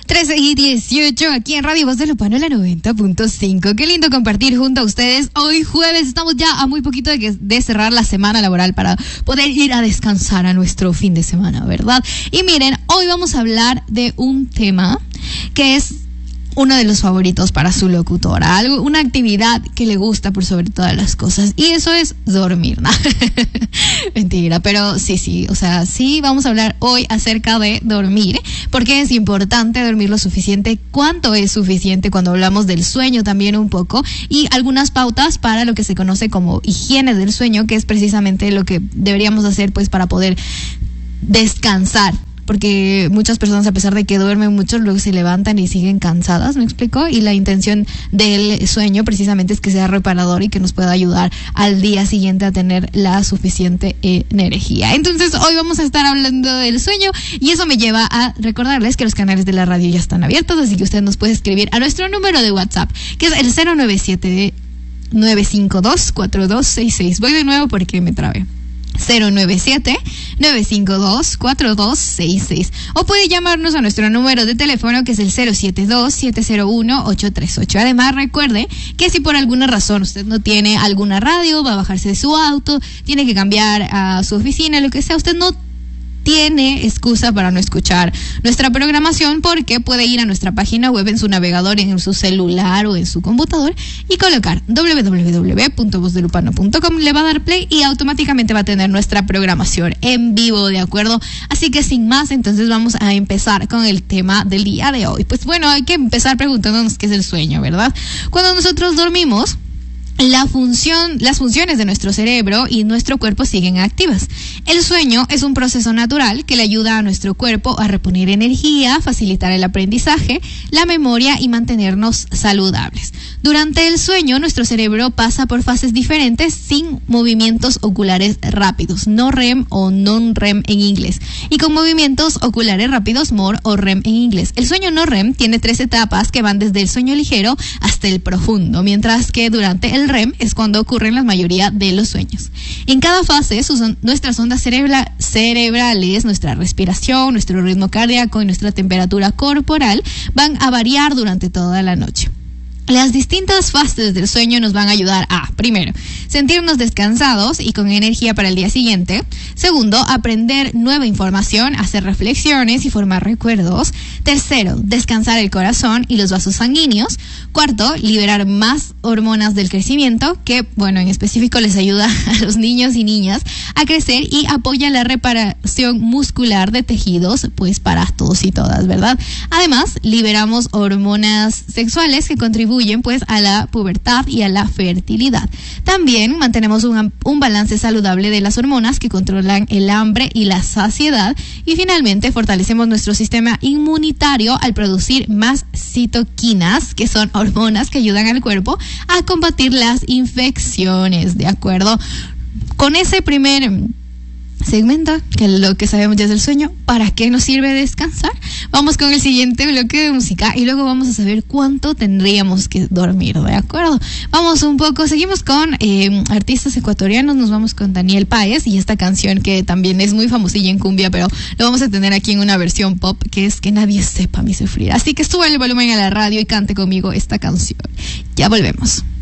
13:18 aquí en Radio Voz de Lupano, la 90.5. Qué lindo compartir junto a ustedes. Hoy jueves estamos ya a muy poquito de cerrar la semana laboral para poder ir a descansar a nuestro fin de semana, ¿verdad? Y miren, hoy vamos a hablar de un tema que es uno de los favoritos para su locutora, una actividad que le gusta por sobre todas las cosas, y eso es dormir, ¿no? Mentira, pero sí, o sea, sí vamos a hablar hoy acerca de dormir, porque es importante dormir lo suficiente, cuánto es suficiente cuando hablamos del sueño también un poco, y algunas pautas para lo que se conoce como higiene del sueño, que es precisamente lo que deberíamos hacer pues para poder descansar. Porque muchas personas, a pesar de que duermen mucho, luego se levantan y siguen cansadas, ¿me explico? Y la intención del sueño precisamente es que sea reparador y que nos pueda ayudar al día siguiente a tener la suficiente energía. Entonces, hoy vamos a estar hablando del sueño, y eso me lleva a recordarles que los canales de la radio ya están abiertos, así que usted nos puede escribir a nuestro número de WhatsApp, que es el 097-952-4266. Voy de nuevo porque me trabé. 097-952-4266. O puede llamarnos a nuestro número de teléfono, que es el 072-701-838. Además, recuerde que si por alguna razón usted no tiene alguna radio, va a bajarse de su auto, tiene que cambiar a su oficina, lo que sea, usted no tiene excusa para no escuchar nuestra programación, porque puede ir a nuestra página web en su navegador, en su celular o en su computador, y colocar www.vozdelupano.com, le va a dar play y automáticamente va a tener nuestra programación en vivo, ¿de acuerdo? Así que sin más, entonces vamos a empezar con el tema del día de hoy. Pues bueno, hay que empezar preguntándonos qué es el sueño, ¿verdad? Cuando nosotros dormimos, las funciones de nuestro cerebro y nuestro cuerpo siguen activas. El sueño es un proceso natural que le ayuda a nuestro cuerpo a reponer energía, facilitar el aprendizaje, la memoria y mantenernos saludables. Durante el sueño, nuestro cerebro pasa por fases diferentes sin movimientos oculares rápidos, no REM o non-REM en inglés, y con movimientos oculares rápidos, MOR o REM en inglés. El sueño no REM tiene 3 etapas que van desde el sueño ligero hasta el profundo, mientras que durante el REM es cuando ocurren la mayoría de los sueños. En cada fase, nuestras ondas cerebrales, nuestra respiración, nuestro ritmo cardíaco y nuestra temperatura corporal van a variar durante toda la noche. Las distintas fases del sueño nos van a ayudar a, primero, sentirnos descansados y con energía para el día siguiente. Segundo, aprender nueva información, hacer reflexiones y formar recuerdos. Tercero, descansar el corazón y los vasos sanguíneos. Cuarto, liberar más hormonas del crecimiento, que, bueno, en específico les ayuda a los niños y niñas a crecer y apoya la reparación muscular de tejidos, pues para todos y todas, ¿verdad? Además, liberamos hormonas sexuales que contribuyen pues a la pubertad y a la fertilidad. También mantenemos un balance saludable de las hormonas que controlan el hambre y la saciedad, y finalmente fortalecemos nuestro sistema inmunitario al producir más citoquinas, que son hormonas que ayudan al cuerpo a combatir las infecciones, ¿de acuerdo? Con ese primer segmento, que lo que sabemos ya es del sueño, ¿para qué nos sirve descansar? Vamos con el siguiente bloque de música y luego vamos a saber cuánto tendríamos que dormir, ¿de acuerdo? Vamos un poco, seguimos con artistas ecuatorianos, nos vamos con Daniel Páez y esta canción que también es muy famosilla en cumbia, pero lo vamos a tener aquí en una versión pop, que es Que Nadie Sepa Mi Sufrir. Así que sube el volumen a la radio y cante conmigo esta canción. Ya volvemos.